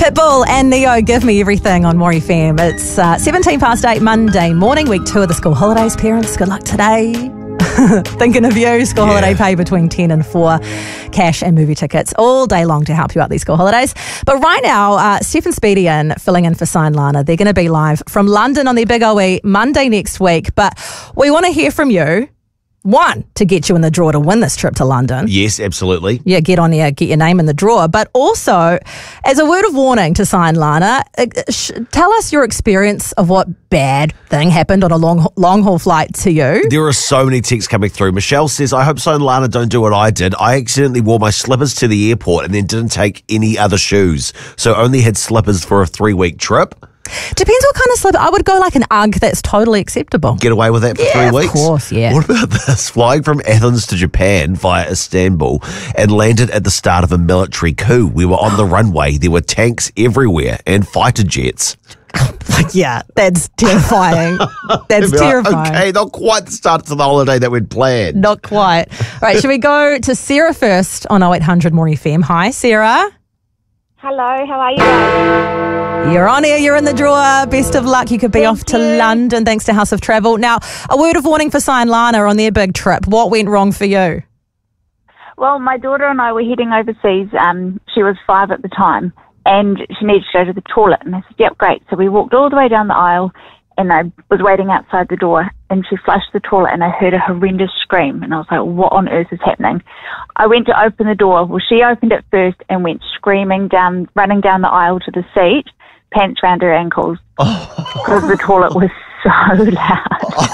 Pitbull and Neo, Give Me Everything on More FM. It's 17 past 8 Monday morning, week 2 of the school holidays. Parents, good luck today. Thinking of you. School holiday pay between 10 and 4. Cash and movie tickets all day long to help you out these school holidays. But right now, Steph and Speedy filling in for Sign Lana. They're going to be live from London on their Big OE Monday next week. But we want to hear from you. One, to get you in the draw to win this trip to London. Yes, absolutely. Yeah, get on there, get your name in the draw. But also, as a word of warning to Sign Lana, tell us your experience of what bad thing happened on a long haul flight to you. There are so many texts coming through. Michelle says, I hope Sign Lana don't do what I did. I accidentally wore my slippers to the airport and then didn't take any other shoes. So only had slippers for a 3-week trip. Depends what kind of slipper. I would go like an UGG. That's totally acceptable. Get away with that for 3 weeks? Of course, yeah. What about this? Flying from Athens to Japan via Istanbul and landed at the start of a military coup. We were on the runway. There were tanks everywhere and fighter jets. Yeah, that's terrifying. That's terrifying. Okay, not quite the start to the holiday that we'd planned. Not quite. All right, should we go to Sarah first on 0800 More FM? Hi, Sarah. Hello, how are you guys? You're on here, you're in the drawer. Best of luck. You could be off to London thanks to House of Travel. Now, a word of warning for Sign Lana on their big trip. What went wrong for you? Well, my daughter and I were heading overseas. She was 5 at the time, and she needed to go to the toilet. And I said, yep, great. So we walked all the way down the aisle, and I was waiting outside the door, and she flushed the toilet, and I heard a horrendous scream. And I was like, what on earth is happening? I went to open the door. Well, she opened it first and went screaming down, running down the aisle to the seat, pants around her ankles, because the toilet was so loud.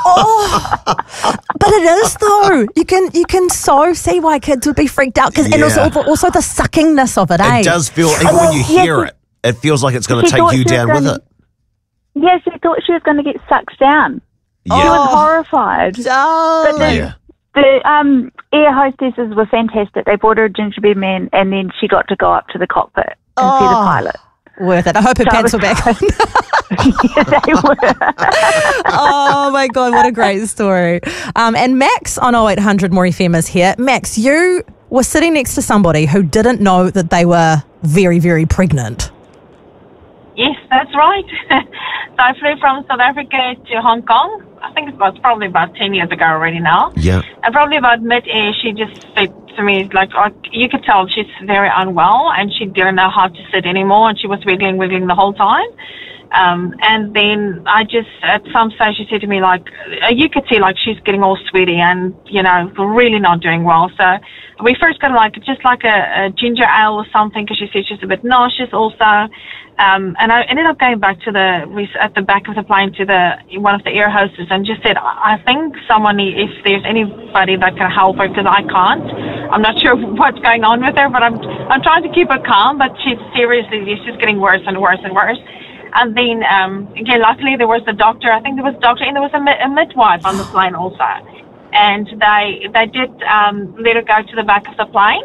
But it is though. You can so see why kids would be freaked out, and also the suckingness of it. It does feel, even when you hear it, it feels like it's going to take you down with it. Yeah, she thought she was going to get sucked down. Yeah. She was horrified. Oh. But the air hostesses were fantastic. They brought her a gingerbread man, and then she got to go up to the cockpit and see the pilot. Worth it. I hope her pants were back on. Yeah, they were. Oh my God, what a great story. And Max on 0800 More FM is here. Max, you were sitting next to somebody who didn't know that they were very, very pregnant. Yes, that's right. So I flew from South Africa to Hong Kong. I think it was probably about 10 years ago already now. Yeah. And probably about mid-air, she just said to me, like, you could tell she's very unwell and she didn't know how to sit anymore, and she was wiggling the whole time. And then I just, at some stage, she said to me, like, you could see, like, she's getting all sweaty and, you know, really not doing well. So we first got, like, just like a ginger ale or something, because she said she's a bit nauseous also. And I ended up going back to at the back of the plane to one of the air hostesses and just said, I think if there's anybody that can help her, because I can't. I'm not sure what's going on with her, but I'm trying to keep her calm, but she's just getting worse and worse and worse. And then, again, luckily there was the doctor. I think there was a doctor, and there was a midwife on the plane also. And they did let her go to the back of the plane.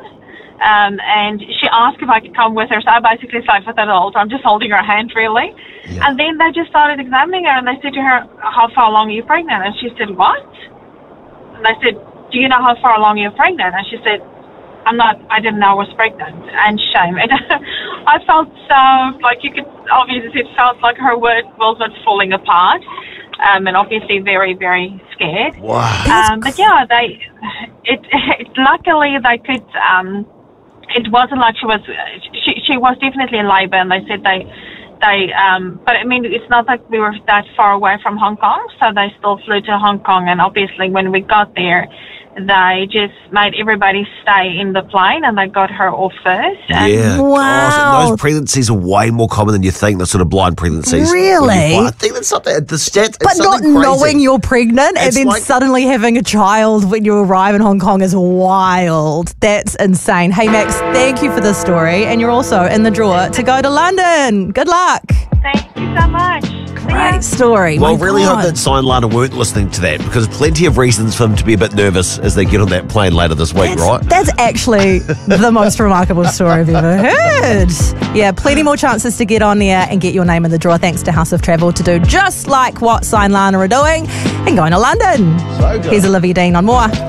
And she asked if I could come with her. So I basically sat with her the whole time, just holding her hand, really. Yeah. And then they just started examining her, and they said to her, how far along are you pregnant? And she said, what? And they said, do you know how far along you're pregnant? And she said, I didn't know I was pregnant. And shame. And I felt so, like, you could, obviously it felt like her world was falling apart. And obviously very, very scared. Wow. But yeah, luckily they could, it wasn't like she was definitely in labor, and they said but I mean, it's not like we were that far away from Hong Kong, so they still flew to Hong Kong, and obviously when we got there, they just made everybody stay in the plane, and they got her off first. Yeah. Wow. Gosh, those pregnancies are way more common than you think, the sort of blind pregnancies. Really? I think that's something, the stats, but not crazy. Knowing you're pregnant and then suddenly having a child when you arrive in Hong Kong is wild. That's insane. Hey, Max, thank you for this story. And you're also in the draw to go to London. Good luck. Thank you so much. Great story. Well, really hope that Sign Lana weren't listening to that, because plenty of reasons for them to be a bit nervous as they get on that plane later this week, right? That's actually the most remarkable story I've ever heard. Yeah, plenty more chances to get on there and get your name in the draw thanks to House of Travel to do just like what Sign Lana are doing and going to London. So good. Here's Olivia Dean on More.